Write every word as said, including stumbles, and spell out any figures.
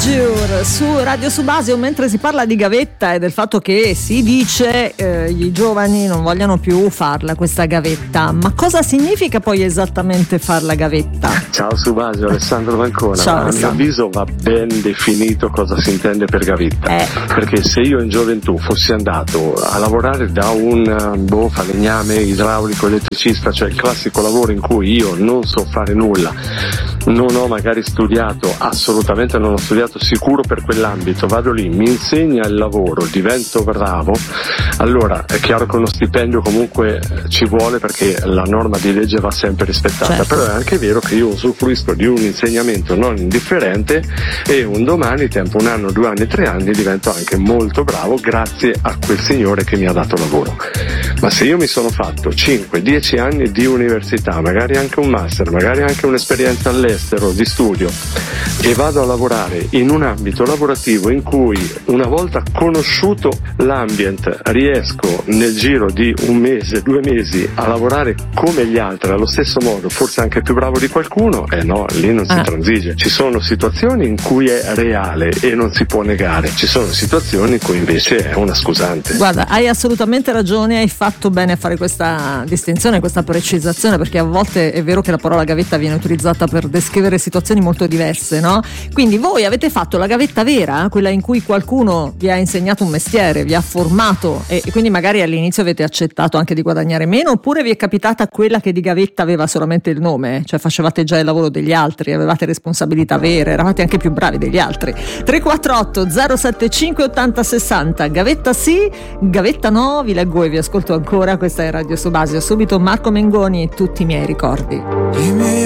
Pleasure su Radio Subasio, mentre si parla di gavetta e del fatto che si dice eh, i giovani non vogliano più farla questa gavetta. Ma cosa significa poi esattamente far la gavetta? Ciao Subasio, Alessandro D'Ancona. Ciao, a mio avviso va ben definito cosa si intende per gavetta, eh. perché se io in gioventù fossi andato a lavorare da un boh, falegname, idraulico, elettricista, cioè il classico lavoro in cui io non so fare nulla, non ho magari studiato, assolutamente non ho studiato sicuro per quell'ambito, vado lì, mi insegna il lavoro, divento bravo, allora è chiaro che uno stipendio comunque ci vuole perché la norma di legge va sempre rispettata, certo. Però è anche vero che io usufruisco di un insegnamento non indifferente e un domani, tempo un anno, due anni, tre anni, divento anche molto bravo grazie a quel signore che mi ha dato lavoro. Ma se io mi sono fatto cinque dieci anni di università, magari anche un master, magari anche un'esperienza all'estero di studio e vado a lavorare in un ambito lavorativo in cui una volta conosciuto l'ambient riesco nel giro di un mese, due mesi a lavorare come gli altri allo stesso modo, forse anche più bravo di qualcuno, eh no, lì non si ah. transige. Ci sono situazioni in cui è reale e non si può negare, ci sono situazioni in cui invece è una scusante. Guarda, hai assolutamente ragione, hai fatto bene a fare questa distinzione, questa precisazione, perché a volte è vero che la parola gavetta viene utilizzata per descrivere situazioni molto diverse, no? Quindi voi avete fatto la gavetta vera, quella in cui qualcuno vi ha insegnato un mestiere, vi ha formato e quindi magari all'inizio avete accettato anche di guadagnare meno, oppure vi è capitata quella che di gavetta aveva solamente il nome, cioè facevate già il lavoro degli altri, avevate responsabilità vere, eravate anche più bravi degli altri. Tre quattro otto zero sette cinque ottanta sessanta, gavetta sì, gavetta no, vi leggo e vi ascolto ancora. Questa è Radio Subasio, subito Marco Mengoni e tutti i miei ricordi. I miei